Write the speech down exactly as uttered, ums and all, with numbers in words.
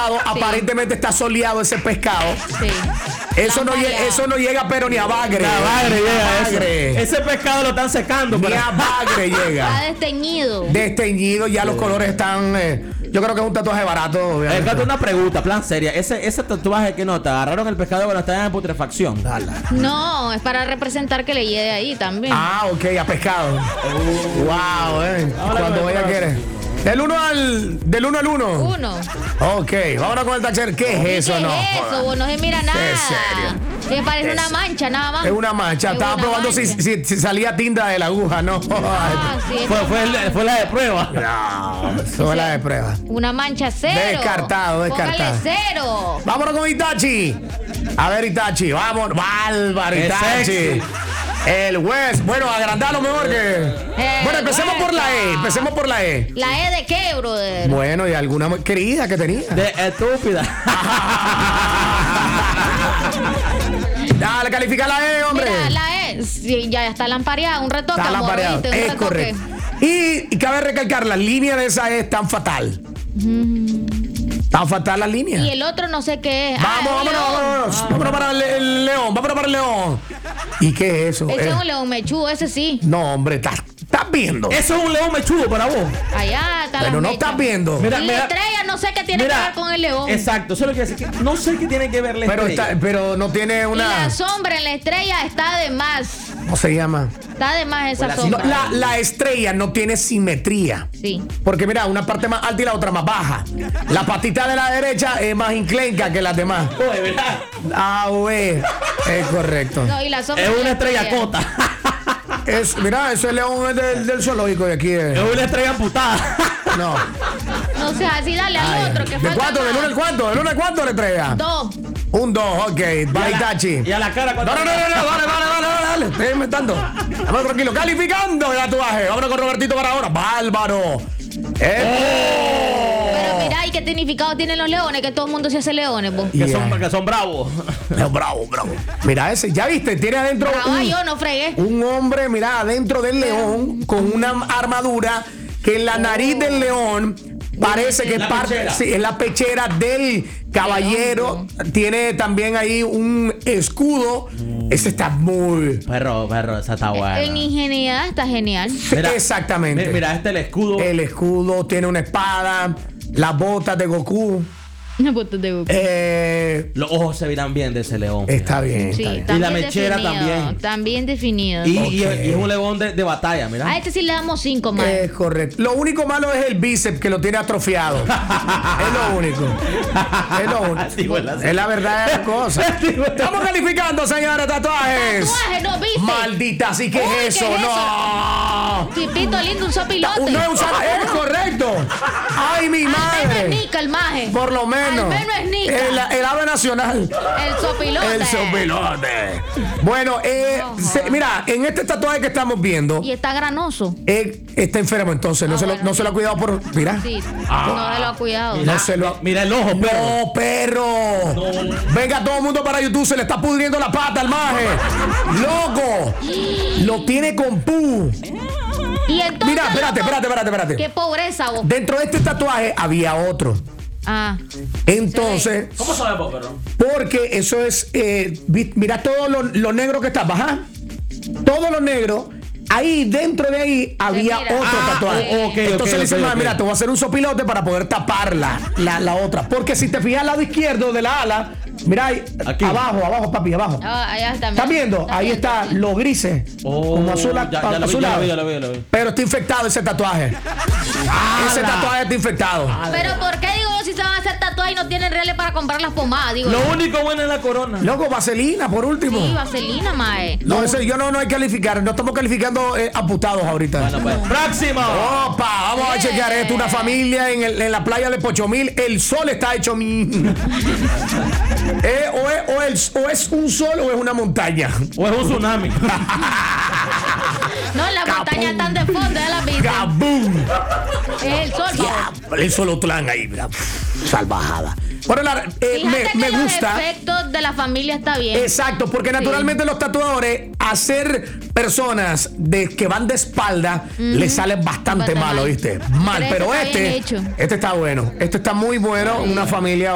pescado. Sí. Aparentemente está soleado ese pescado. Sí. Eso no, llega, eso no llega, pero ni a bagre. Ni a bagre llega bagre. Ese pescado lo están secando. Ni pero... a bagre llega. Está desteñido. Desteñido, ya sí. Los colores están... Eh, yo creo que es un tatuaje barato. Eh, una pregunta, plan seria. Ese, ese tatuaje que no, te agarraron el pescado cuando estaba en putrefacción. Dale. No, es para representar que le llegue ahí también. Ah, ok, a pescado. Uh, wow, eh. Cuando vaya quieres. Del uno al del uno al uno. Uno. Ok, vámonos con el tacher. ¿Qué es eso? ¿Qué no? es eso? Vos no se mira nada. ¿Es serio? Me parece es, una mancha, nada más. Es una mancha. Es Estaba una probando mancha. Si, si, si salía tinta de la aguja, ¿no? Ah, sí, fue, fue, el, fue la de prueba. No, fue la de prueba. Una mancha cero. Descartado, descartado. Póngale cero. Vámonos con Itachi. A ver, Itachi, vamos. Bárbaro, Itachi. Sexy. El West. Bueno, agrandalo mejor que. El bueno, empecemos West. por la E. Empecemos por la E. ¿La E de qué, brother? Bueno, y alguna querida que tenía. De estúpida. Dale, califica la E, hombre. Mira, la E. Sí, ya está lampareada. Un retoque. Está lampareada. Es retoque. correcto. Y, y cabe recalcar, la línea de esa E es tan fatal. Mm. Tan fatal la línea. Y el otro no sé qué es. Vamos, ah, vámonos, vámonos. Ah. Vámonos para el, el león. Vámonos para el león. ¿Y qué es eso? Ese eh. es un león mechudo, ese sí. No, hombre, estás estás viendo. Eso es un león mechudo para vos. Allá está. Pero no estás viendo. Mira, y la estrella no sé qué tiene mira, que ver con el león. Exacto, eso es lo que decir. Que no sé qué tiene que ver la pero estrella. Está, pero no tiene una. Y la sombra en la estrella está de más. ¿Cómo se llama? Está de más esa pues sombra. No, la, la estrella no tiene simetría. Sí. Porque mira, una parte más alta y la otra más baja. La patita de la derecha es más inclenca que las demás. Oye, ¿verdad? Ah, güey. Es correcto. No, y la sombra es una estrella, estrella cota. Es, mira, ese león es del, del zoológico de aquí. Es, es una estrella amputada. No. No sea así, dale al Ay, otro que ¿de falta cuánto? más. ¿Del uno al cuánto? ¿Del uno al cuánto la estrella? Dos. Un dos, ok. Baitachi. Y a la cara cuando. No, no, no, no, no, dale, dale, dale, dale, dale. Estoy inventando. Vamos tranquilo. Calificando el tatuaje. Vámonos con Robertito para ahora. Bárbaro. ¡Eh! Pero mira, ¿y qué significado tienen los leones? Que todo el mundo se hace leones, vos. Que, yeah. son, que son bravos. No, bravo, bravo. Mira ese, ya viste, tiene adentro Brava, un, yo no fregué. un hombre, mira, adentro del león con una armadura que en la nariz del león parece que es parte, sí, es la pechera del caballero. Tiene también ahí un escudo. Mm. Ese está muy... Perro, perro, esa está buena. En ingenuidad está genial. Mira, exactamente. Mira, este es el escudo. El escudo, tiene una espada, las botas de Goku. Eh, Los ojos se verán bien de ese león. Está bien, sí, está bien. Y la mechera definido, también. También definido. Y, okay. y, y es un león de, de batalla, mira. A este sí le damos cinco más. Es correcto. Lo único malo es el bíceps que lo tiene atrofiado. Es lo único. Es lo único. Sí, bueno, sí. Es la verdad de las cosas. Sí, bueno. Estamos calificando, señores, tatuajes. Tatuajes, no bíceps. Maldita, ¿sí qué Uy, es eso? ¿qué es No. Tipito lindo, un sopilote. No, es, es correcto. Ay, mi Al menos madre. es nica el maje. Por lo menos. Al menos es nica. El, el ave nacional. El sopilote. El sopilote. Bueno, eh, Ojo. se, mira, en este tatuaje que estamos viendo, Y está granoso. eh, está enfermo, entonces. No, Ah, se lo, bueno. no se lo ha cuidado por. Mira. Sí. Ah. No se lo ha cuidado. No se lo ha- Mira el ojo, perro. No, perro. No. Venga todo el mundo para YouTube. Se le está pudriendo la pata al maje. Loco. Lo tiene con pu. Y entonces, Mira, espérate, loco, espérate, espérate, espérate. Qué pobreza vos. Dentro de este tatuaje había otro. Ah. Entonces, ¿Cómo sabemos, perro? porque eso es, eh, vi- mira todo lo, lo negro que está, baja. Todo lo negro. Ahí, dentro de ahí, había mira. otro Ah, tatuaje. ok, ok, Entonces ok, le dice, ok, "Ma, ok. mira, te voy a hacer un sopilote para poder tapar la, la, la otra. Porque si te fijas al lado izquierdo de la ala, mira ahí, Aquí. abajo, abajo, papi, abajo. Ah, allá está. ¿Estás viendo? Ahí está, bien. los grises. Oh, como azul, ya, ya lo vi, azulado. ya lo vi, ya lo vi, ya lo vi. Pero está infectado ese tatuaje. Ese tatuaje está infectado. Pero ¿por qué digo yo si se van a hacer tatuajes y no tienen reales para comprar las pomadas? Digo, Lo único bueno es la corona. Loco, vaselina, por último. sí, vaselina, mae. No, ese, yo no, no hay que calificar. No estamos calificando eh, amputados ahorita. Bueno, pues. ¡Próximo! Opa, vamos a chequear esto. Una familia en, el- en la playa de Pochomil. El sol está hecho mi. Eh, o, es, o, el- o es un sol o es una montaña. O es un tsunami. No, las montañas están de fondo, ya las viste. ¡Gabum! Es el sol, Ya, vamos. el solotlán ahí, mira. Salvajada. Bueno, la- eh, Fíjate me, me que gusta. los efectos de la familia está bien. Exacto, porque naturalmente los tatuadores, hacer personas de, que van de espalda, les sale bastante Bastante mal, mal. ¿oíste? Mal, Pero pero este está bien este, hecho. este está bueno. Este está muy bueno. Una familia.